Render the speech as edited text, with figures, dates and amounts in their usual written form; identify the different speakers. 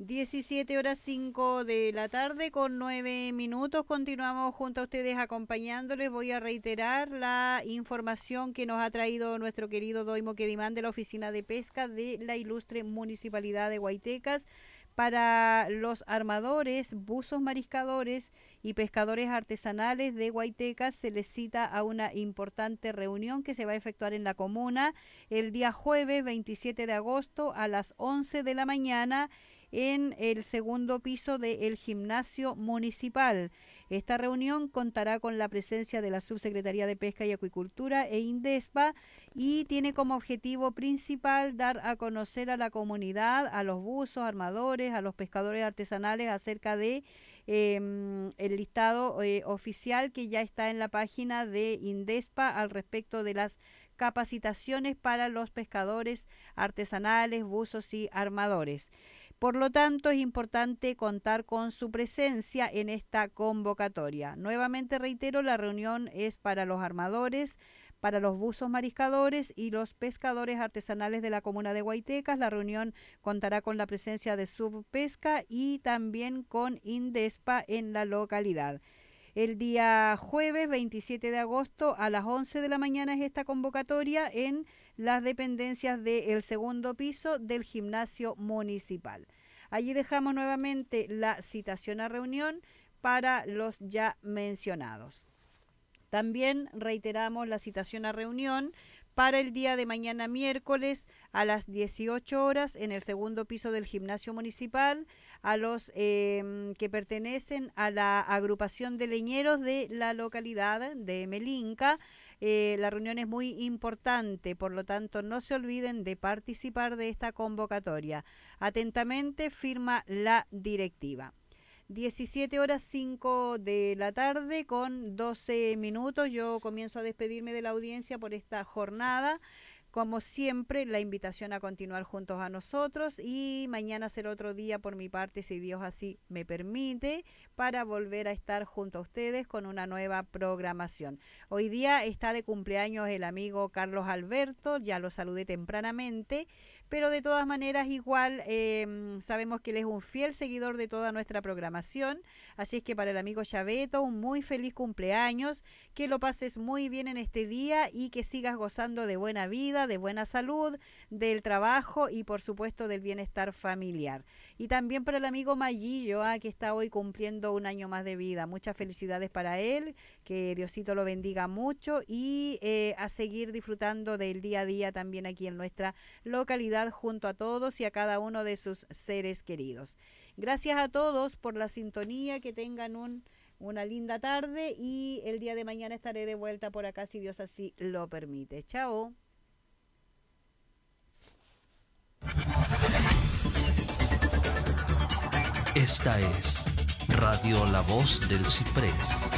Speaker 1: 17:05 de la tarde con 9 minutos. Continuamos junto a ustedes acompañándoles. Voy a reiterar la información que nos ha traído nuestro querido Doimo Quedimán de la Oficina de Pesca de la ilustre Municipalidad de Guaitecas. Para los armadores, buzos mariscadores y pescadores artesanales de Guaitecas se les cita a una importante reunión que se va a efectuar en la comuna el día jueves 27 de agosto a las 11 de la mañana en el segundo piso del gimnasio municipal. Esta reunión contará con la presencia de la Subsecretaría de Pesca y Acuicultura e INDESPA y tiene como objetivo principal dar a conocer a la comunidad, a los buzos, armadores, a los pescadores artesanales acerca de el listado oficial que ya está en la página de INDESPA al respecto de las capacitaciones para los pescadores artesanales, buzos y armadores. Por lo tanto, es importante contar con su presencia en esta convocatoria. Nuevamente reitero, la reunión es para los armadores, para los buzos mariscadores y los pescadores artesanales de la comuna de Guaitecas. La reunión contará con la presencia de Subpesca y también con INDESPA en la localidad. El día jueves 27 de agosto a las 11 de la mañana es esta convocatoria en las dependencias del segundo piso del gimnasio municipal. Allí dejamos nuevamente la citación a reunión para los ya mencionados. También reiteramos la citación a reunión para el día de mañana miércoles a las 18 horas en el segundo piso del gimnasio municipal a los que pertenecen a la agrupación de leñeros de la localidad de Melinca. La reunión es muy importante, por lo tanto no se olviden de participar de esta convocatoria. Atentamente firma la directiva. 17:05 de la tarde con 12 minutos. Yo comienzo a despedirme de la audiencia por esta jornada. Como siempre, la invitación a continuar juntos a nosotros y mañana será otro día por mi parte, si Dios así me permite, para volver a estar junto a ustedes con una nueva programación. Hoy día está de cumpleaños el amigo Carlos Alberto, ya lo saludé tempranamente, pero de todas maneras igual sabemos que él es un fiel seguidor de toda nuestra programación, así es que para el amigo Chaveto un muy feliz cumpleaños, que lo pases muy bien en este día y que sigas gozando de buena vida, de buena salud, del trabajo y por supuesto del bienestar familiar. Y también para el amigo Mayillo, que está hoy cumpliendo un año más de vida. Muchas felicidades para él, que Diosito lo bendiga mucho y a seguir disfrutando del día a día también aquí en nuestra localidad junto a todos y a cada uno de sus seres queridos. Gracias a todos por la sintonía, que tengan una linda tarde y el día de mañana estaré de vuelta por acá si Dios así lo permite. Chao.
Speaker 2: Esta es Radio La Voz del Ciprés.